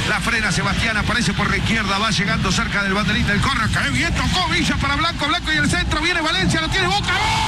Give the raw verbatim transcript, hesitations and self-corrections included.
La frena Sebastián, aparece por la izquierda, va llegando cerca del banderín del córner. ¡Qué bien tocó Villa para Blanco! Blanco y el centro, viene Valencia, lo tiene Boca. ¡Gol!